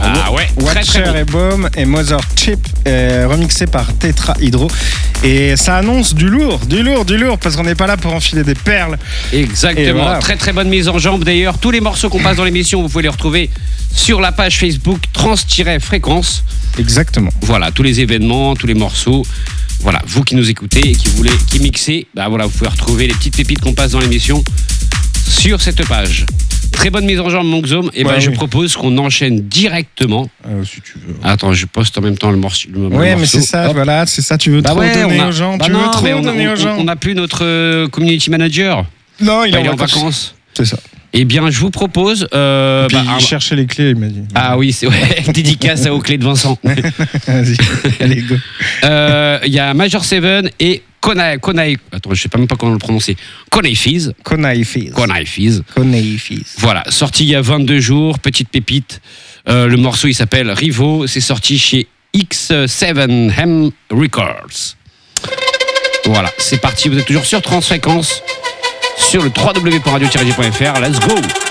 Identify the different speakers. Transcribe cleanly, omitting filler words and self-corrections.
Speaker 1: Ah ouais,
Speaker 2: Watcher
Speaker 1: très bon.
Speaker 2: et Boom et Mother Chip, remixé par Tetra Hydro. Et ça annonce du lourd, parce qu'on n'est pas là pour enfiler des perles.
Speaker 1: Exactement,
Speaker 2: Et voilà.
Speaker 1: très très bonne mise en jambe d'ailleurs. Tous les morceaux qu'on passe dans l'émission, vous pouvez les retrouver sur la page Facebook Trans-Fréquence.
Speaker 2: Exactement.
Speaker 1: Voilà, tous les événements, tous les morceaux. Voilà, vous qui nous écoutez et qui mixez, bah voilà, vous pouvez retrouver les petites pépites qu'on passe dans l'émission sur cette page. Très bonne mise en jambe, mon Xome. Et
Speaker 2: Ouais,
Speaker 1: je
Speaker 2: oui.
Speaker 1: propose qu'on enchaîne directement.
Speaker 2: Si tu veux.
Speaker 1: Attends, je poste en même temps le morceau.
Speaker 2: Ouais, mais c'est ça,
Speaker 1: Hop.
Speaker 2: voilà, c'est ça, tu veux
Speaker 1: Bah
Speaker 2: trop
Speaker 1: ouais,
Speaker 2: donner aux gens.
Speaker 1: bah
Speaker 2: Tu
Speaker 1: non,
Speaker 2: veux trop
Speaker 1: mais
Speaker 2: donner aux gens.
Speaker 1: on n'a plus notre community manager.
Speaker 2: Non, il
Speaker 1: Bah,
Speaker 2: est en vacances.
Speaker 1: vacances.
Speaker 2: C'est ça.
Speaker 1: Eh bien, je vous propose.
Speaker 2: Et puis,
Speaker 1: bah,
Speaker 2: il cherchait les clés, il m'a dit.
Speaker 1: Ah oui, c'est ouais, dédicace aux clés de Vincent.
Speaker 2: Vas-y, allez, go.
Speaker 1: Il y a Major Seven et Konai. Attends, je sais pas même pas comment le prononcer. Konai Fizz.
Speaker 2: Konai Fizz.
Speaker 1: Voilà, sorti il y a 22 jours, petite pépite. Le morceau, il s'appelle Rivo. C'est sorti chez X7M Records. Voilà, c'est parti. Vous êtes toujours sur Transfréquence, sur le www.radio-g.fr. Let's go!